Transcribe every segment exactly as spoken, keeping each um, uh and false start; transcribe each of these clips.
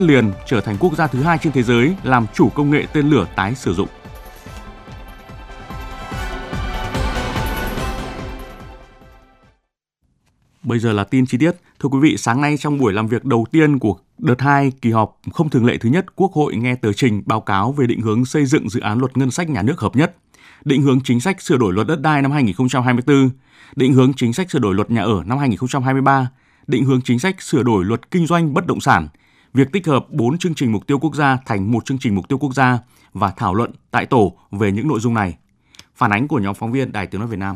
liền trở thành quốc gia thứ hai trên thế giới làm chủ công nghệ tên lửa tái sử dụng. Bây giờ là tin chi tiết. Thưa quý vị, sáng nay trong buổi làm việc đầu tiên của đợt hai kỳ họp không thường lệ thứ nhất, Quốc hội nghe tờ trình báo cáo về định hướng xây dựng dự án luật ngân sách nhà nước hợp nhất, định hướng chính sách sửa đổi luật đất đai năm hai nghìn không trăm hai mươi tư, định hướng chính sách sửa đổi luật nhà ở năm hai nghìn không trăm hai mươi ba, định hướng chính sách sửa đổi luật kinh doanh bất động sản, việc tích hợp bốn chương trình mục tiêu quốc gia thành một chương trình mục tiêu quốc gia và thảo luận tại tổ về những nội dung này. Phản ánh của nhóm phóng viên Đài Tiếng nói Việt Nam.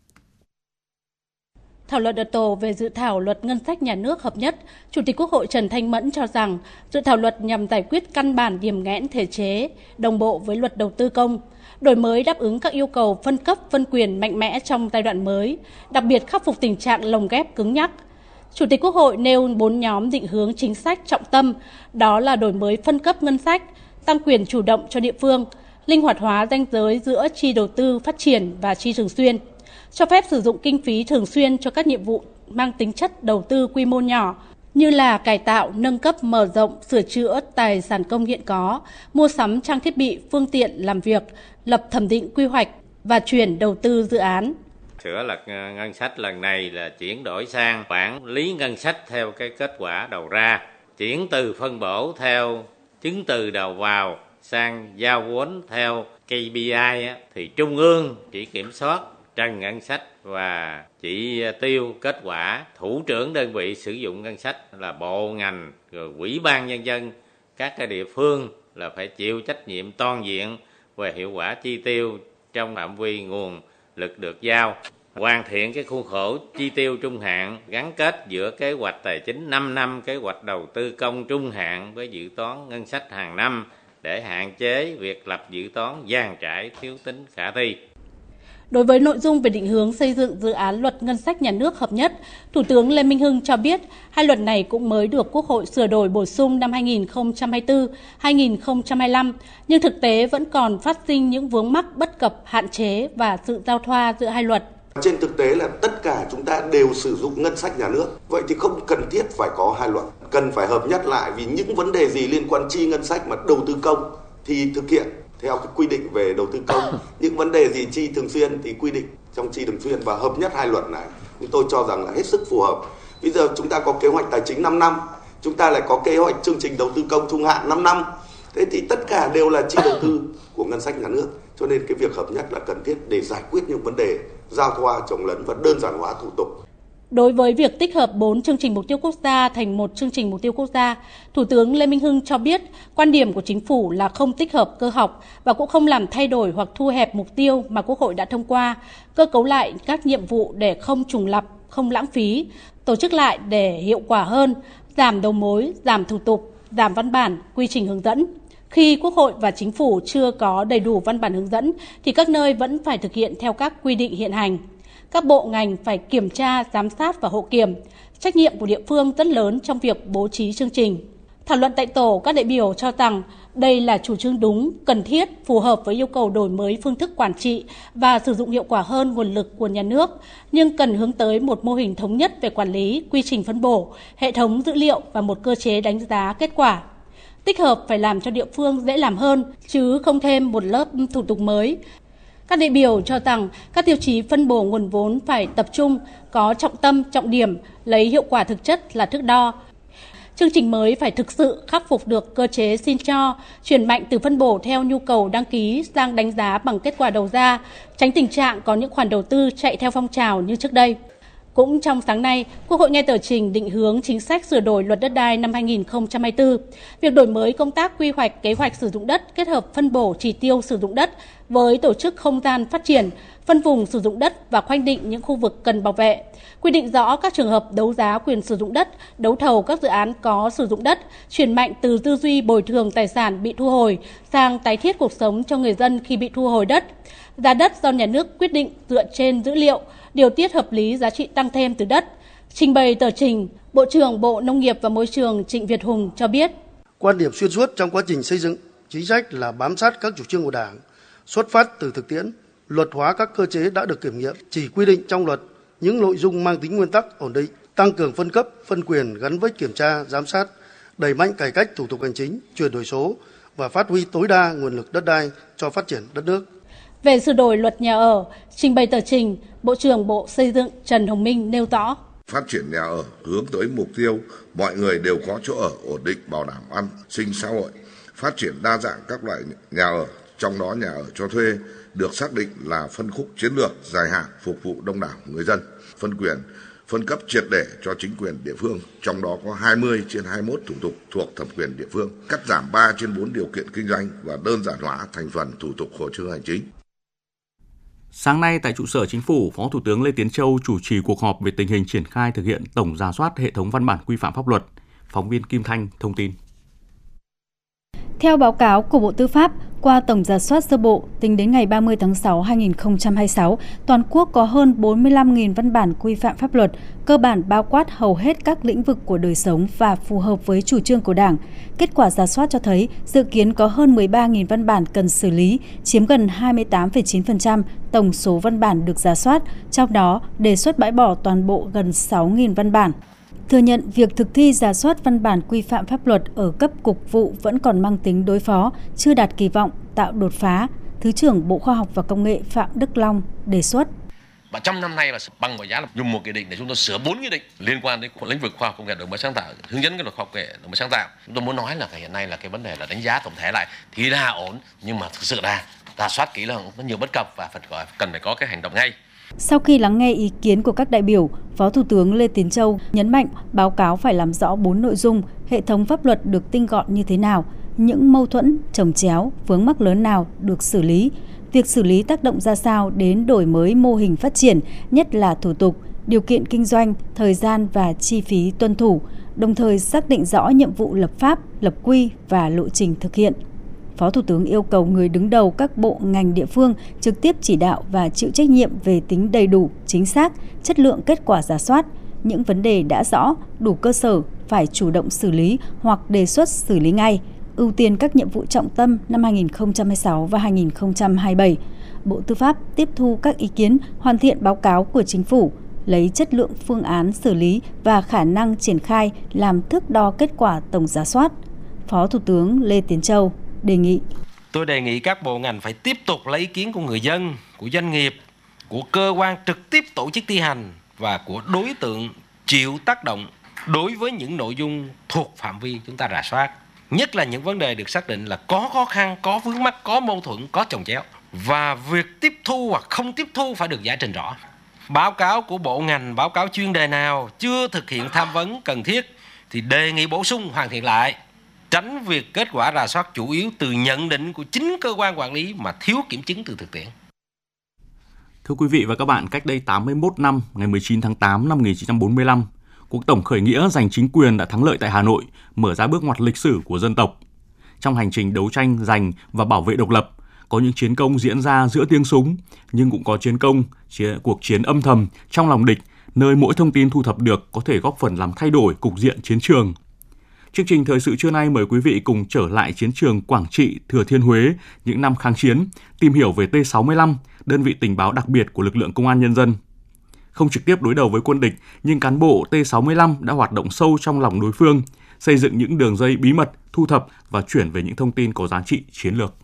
Thảo luận ở tổ về dự thảo luật ngân sách nhà nước hợp nhất, Chủ tịch Quốc hội Trần Thanh Mẫn cho rằng dự thảo luật nhằm giải quyết căn bản điểm nghẽn thể chế, đồng bộ với luật đầu tư công, đổi mới đáp ứng các yêu cầu phân cấp phân quyền mạnh mẽ trong giai đoạn mới, đặc biệt khắc phục tình trạng lồng ghép cứng nhắc. Chủ tịch Quốc hội nêu bốn nhóm định hướng chính sách trọng tâm, đó là đổi mới phân cấp ngân sách, tăng quyền chủ động cho địa phương, linh hoạt hóa ranh giới giữa chi đầu tư phát triển và chi thường xuyên, cho phép sử dụng kinh phí thường xuyên cho các nhiệm vụ mang tính chất đầu tư quy mô nhỏ như là cải tạo, nâng cấp, mở rộng, sửa chữa tài sản công hiện có, mua sắm trang thiết bị, phương tiện làm việc, lập thẩm định quy hoạch và chuyển đầu tư dự án. Sửa luật ngân sách lần này là chuyển đổi sang quản lý ngân sách theo cái kết quả đầu ra, chuyển từ phân bổ theo chứng từ đầu vào sang giao vốn theo K P I thì trung ương chỉ kiểm soát trần ngân sách và chỉ tiêu kết quả. Thủ trưởng đơn vị sử dụng ngân sách là bộ ngành rồi ủy ban nhân dân các cái địa phương là phải chịu trách nhiệm toàn diện về hiệu quả chi tiêu trong phạm vi nguồn lực được giao. Hoàn thiện cái khuôn khổ chi tiêu trung hạn gắn kết giữa kế hoạch tài chính năm năm, kế hoạch đầu tư công trung hạn với dự toán ngân sách hàng năm để hạn chế việc lập dự toán dàn trải thiếu tính khả thi. Đối với nội dung về định hướng xây dựng dự án luật ngân sách nhà nước hợp nhất, Thủ tướng Lê Minh Hưng cho biết hai luật này cũng mới được Quốc hội sửa đổi bổ sung năm hai nghìn không trăm hai mươi tư đến hai nghìn không trăm hai mươi lăm, nhưng thực tế vẫn còn phát sinh những vướng mắc bất cập, hạn chế và sự giao thoa giữa hai luật. Trên thực tế là tất cả chúng ta đều sử dụng ngân sách nhà nước, vậy thì không cần thiết phải có hai luật, cần phải hợp nhất lại vì những vấn đề gì liên quan chi ngân sách mà đầu tư công thì thực hiện theo cái quy định về đầu tư công, những vấn đề gì chi thường xuyên thì quy định trong chi thường xuyên và hợp nhất hai luật này. Chúng tôi cho rằng là hết sức phù hợp. Bây giờ chúng ta có kế hoạch tài chính năm năm, chúng ta lại có kế hoạch chương trình đầu tư công trung hạn năm năm. Thế thì tất cả đều là chi đầu tư của ngân sách nhà nước. Cho nên cái việc hợp nhất là cần thiết để giải quyết những vấn đề giao thoa, chồng lấn và đơn giản hóa thủ tục. Đối với việc tích hợp bốn chương trình mục tiêu quốc gia thành một chương trình mục tiêu quốc gia, Thủ tướng Lê Minh Hưng cho biết quan điểm của chính phủ là không tích hợp cơ học và cũng không làm thay đổi hoặc thu hẹp mục tiêu mà Quốc hội đã thông qua, cơ cấu lại các nhiệm vụ để không trùng lặp, không lãng phí, tổ chức lại để hiệu quả hơn, giảm đầu mối, giảm thủ tục, giảm văn bản, quy trình hướng dẫn. Khi Quốc hội và Chính phủ chưa có đầy đủ văn bản hướng dẫn thì các nơi vẫn phải thực hiện theo các quy định hiện hành. Các bộ ngành phải kiểm tra, giám sát và hậu kiểm. Trách nhiệm của địa phương rất lớn trong việc bố trí chương trình. Thảo luận tại tổ, các đại biểu cho rằng đây là chủ trương đúng, cần thiết, phù hợp với yêu cầu đổi mới phương thức quản trị và sử dụng hiệu quả hơn nguồn lực của nhà nước, nhưng cần hướng tới một mô hình thống nhất về quản lý, quy trình phân bổ, hệ thống dữ liệu và một cơ chế đánh giá kết quả. Tích hợp phải làm cho địa phương dễ làm hơn, chứ không thêm một lớp thủ tục mới. Các đại biểu cho rằng các tiêu chí phân bổ nguồn vốn phải tập trung, có trọng tâm, trọng điểm, lấy hiệu quả thực chất là thước đo. Chương trình mới phải thực sự khắc phục được cơ chế xin cho, chuyển mạnh từ phân bổ theo nhu cầu đăng ký sang đánh giá bằng kết quả đầu ra, tránh tình trạng có những khoản đầu tư chạy theo phong trào như trước đây. Cũng trong sáng nay, Quốc hội nghe tờ trình định hướng chính sách sửa đổi luật đất đai năm hai nghìn không trăm hai mươi tư. Việc đổi mới công tác quy hoạch kế hoạch sử dụng đất kết hợp phân bổ chỉ tiêu sử dụng đất với tổ chức không gian phát triển, phân vùng sử dụng đất và khoanh định những khu vực cần bảo vệ. Quy định rõ các trường hợp đấu giá quyền sử dụng đất, đấu thầu các dự án có sử dụng đất, chuyển mạnh từ tư duy bồi thường tài sản bị thu hồi sang tái thiết cuộc sống cho người dân khi bị thu hồi đất. Giá đất do nhà nước quyết định dựa trên dữ liệu, điều tiết hợp lý giá trị tăng thêm từ đất. Trình bày tờ trình, Bộ trưởng Bộ Nông nghiệp và Môi trường Trịnh Việt Hùng cho biết. Quan điểm xuyên suốt trong quá trình xây dựng chính sách là bám sát các chủ trương của Đảng, xuất phát từ thực tiễn, luật hóa các cơ chế đã được kiểm nghiệm, chỉ quy định trong luật những nội dung mang tính nguyên tắc ổn định, tăng cường phân cấp, phân quyền gắn với kiểm tra, giám sát, đẩy mạnh cải cách thủ tục hành chính, chuyển đổi số và phát huy tối đa nguồn lực đất đai cho phát triển đất nước. Về sửa đổi luật nhà ở, trình bày tờ trình, Bộ trưởng Bộ Xây dựng Trần Hồng Minh nêu rõ. Phát triển nhà ở hướng tới mục tiêu mọi người đều có chỗ ở ổn định, bảo đảm an sinh xã hội. Phát triển đa dạng các loại nhà ở, trong đó nhà ở cho thuê được xác định là phân khúc chiến lược dài hạn phục vụ đông đảo người dân. Phân quyền, phân cấp triệt để cho chính quyền địa phương, trong đó có hai mươi trên hai mươi mốt thủ tục thuộc thẩm quyền địa phương, cắt giảm ba trên bốn điều kiện kinh doanh và đơn giản hóa thành phần thủ tục hồ sơ hành chính. Sáng nay tại trụ sở Chính phủ, Phó Thủ tướng Lê Tiến Châu chủ trì cuộc họp về tình hình triển khai thực hiện tổng rà soát hệ thống văn bản quy phạm pháp luật. Phóng viên Kim Thanh thông tin. Theo báo cáo của Bộ Tư pháp, qua tổng rà soát sơ bộ, tính đến ngày ba mươi tháng sáu năm hai nghìn không trăm hai mươi sáu, toàn quốc có hơn bốn mươi lăm nghìn văn bản quy phạm pháp luật, cơ bản bao quát hầu hết các lĩnh vực của đời sống và phù hợp với chủ trương của Đảng. Kết quả rà soát cho thấy, dự kiến có hơn mười ba nghìn văn bản cần xử lý, chiếm gần hai mươi tám phẩy chín phần trăm tổng số văn bản được rà soát, trong đó đề xuất bãi bỏ toàn bộ gần sáu nghìn văn bản. Thừa nhận việc thực thi rà soát văn bản quy phạm pháp luật ở cấp cục vụ vẫn còn mang tính đối phó, chưa đạt kỳ vọng, tạo đột phá, Thứ trưởng Bộ Khoa học và Công nghệ Phạm Đức Long đề xuất. Và trong năm nay là bằng mọi giá là dùng một nghị định để chúng tôi sửa bốn nghị định liên quan đến lĩnh vực khoa học công nghệ đổi mới sáng tạo, hướng dẫn cái luật khoa học công nghệ đổi mới sáng tạo. Chúng tôi muốn nói là hiện nay là cái vấn đề là đánh giá tổng thể lại thì là ổn, nhưng mà thực sự là rà soát kỹ lưỡng có nhiều bất cập và phải cần phải có cái hành động ngay. Sau khi lắng nghe ý kiến của các đại biểu, Phó Thủ tướng Lê Tiến Châu nhấn mạnh báo cáo phải làm rõ bốn nội dung, hệ thống pháp luật được tinh gọn như thế nào, những mâu thuẫn, chồng chéo, vướng mắc lớn nào được xử lý, việc xử lý tác động ra sao đến đổi mới mô hình phát triển, nhất là thủ tục, điều kiện kinh doanh, thời gian và chi phí tuân thủ, đồng thời xác định rõ nhiệm vụ lập pháp, lập quy và lộ trình thực hiện. Phó Thủ tướng yêu cầu người đứng đầu các bộ ngành địa phương trực tiếp chỉ đạo và chịu trách nhiệm về tính đầy đủ, chính xác, chất lượng kết quả rà soát. Những vấn đề đã rõ, đủ cơ sở phải chủ động xử lý hoặc đề xuất xử lý ngay. Ưu tiên các nhiệm vụ trọng tâm năm hai nghìn không trăm hai mươi sáu và hai nghìn không trăm hai mươi bảy. Bộ Tư pháp tiếp thu các ý kiến, hoàn thiện báo cáo của Chính phủ, lấy chất lượng phương án xử lý và khả năng triển khai làm thước đo kết quả tổng rà soát. Phó Thủ tướng Lê Tiến Châu đề nghị. Tôi đề nghị các bộ ngành phải tiếp tục lấy ý kiến của người dân, của doanh nghiệp, của cơ quan trực tiếp tổ chức thi hành và của đối tượng chịu tác động đối với những nội dung thuộc phạm vi chúng ta rà soát. Nhất là những vấn đề được xác định là có khó khăn, có vướng mắc, có mâu thuẫn, có chồng chéo. Và việc tiếp thu hoặc không tiếp thu phải được giải trình rõ. Báo cáo của bộ ngành, báo cáo chuyên đề nào chưa thực hiện tham vấn cần thiết thì đề nghị bổ sung hoàn thiện lại. Tránh việc kết quả rà soát chủ yếu từ nhận định của chính cơ quan quản lý mà thiếu kiểm chứng từ thực tiễn. Thưa quý vị và các bạn, cách đây tám mươi mốt năm, ngày mười chín tháng tám năm một nghìn chín trăm bốn mươi lăm, cuộc tổng khởi nghĩa giành chính quyền đã thắng lợi tại Hà Nội, mở ra bước ngoặt lịch sử của dân tộc. Trong hành trình đấu tranh giành và bảo vệ độc lập, có những chiến công diễn ra giữa tiếng súng, nhưng cũng có chiến công, chiến, cuộc chiến âm thầm trong lòng địch, nơi mỗi thông tin thu thập được có thể góp phần làm thay đổi cục diện chiến trường. Chương trình thời sự trưa nay mời quý vị cùng trở lại chiến trường Quảng Trị, Thừa Thiên Huế những năm kháng chiến, tìm hiểu về T sáu mươi lăm, đơn vị tình báo đặc biệt của lực lượng Công an Nhân dân. Không trực tiếp đối đầu với quân địch, nhưng cán bộ T sáu mươi lăm đã hoạt động sâu trong lòng đối phương, xây dựng những đường dây bí mật, thu thập và chuyển về những thông tin có giá trị chiến lược.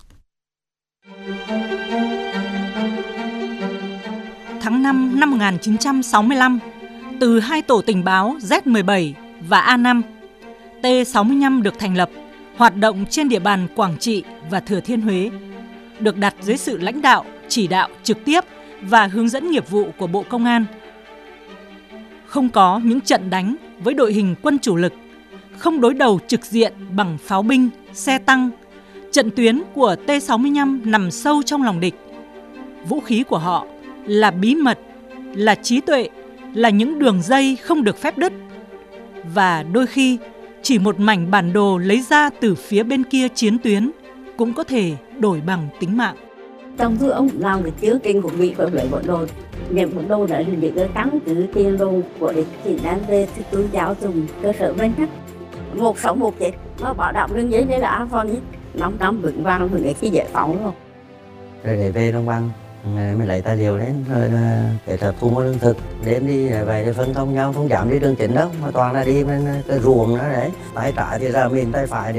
Tháng năm năm một nghìn chín trăm sáu mươi lăm, từ hai tổ tình báo Z mười bảy và A năm, T sáu mươi lăm được thành lập, hoạt động trên địa bàn Quảng Trị và Thừa Thiên Huế, được đặt dưới sự lãnh đạo, chỉ đạo trực tiếp và hướng dẫn nghiệp vụ của Bộ Công an. Không có những trận đánh với đội hình quân chủ lực, không đối đầu trực diện bằng pháo binh, xe tăng. Trận tuyến của T sáu mươi lăm nằm sâu trong lòng địch. Vũ khí của họ là bí mật, là trí tuệ, là những đường dây không được phép đứt. Và đôi khi, chỉ một mảnh bản đồ lấy ra từ phía bên kia chiến tuyến cũng có thể đổi bằng tính mạng. Trong thứ ông làm được chứa kinh của Mỹ và lấy bộ đồ. Những bộ đồ đã được cái cắn từ tiền đồ của địch chỉ đang về thì tôi giáo dùng cơ sở bên nhất. Một sống một chết, nó bảo đảm đường giấy đây là an toàn nhất. Năm năm vững vàng vững cái giải phóng rồi. Rồi để về đồng bằng Mình lấy tài liệu lên rồi là kết hợp thu mua lương thực, đến đi về để phân công nhau, không dám đi đường chính đâu mà toàn là đi bên cái ruộng đó đấy, tay trái thì ra mình tay phải để